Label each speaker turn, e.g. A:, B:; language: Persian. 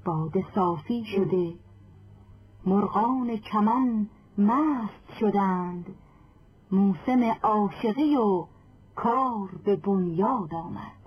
A: باده صافی شده، مرغان چمن مست شدند، موسم عاشقی و کار به بنیاد آمد.